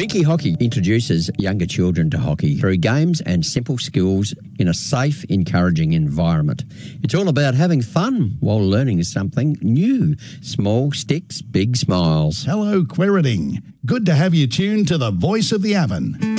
Minky Hockey introduces younger children to hockey through games and simple skills in a safe, encouraging environment. It's all about having fun while learning something new. Small sticks, big smiles. Hello, Quiriting. Good to have you tuned to the Voice of the Avon.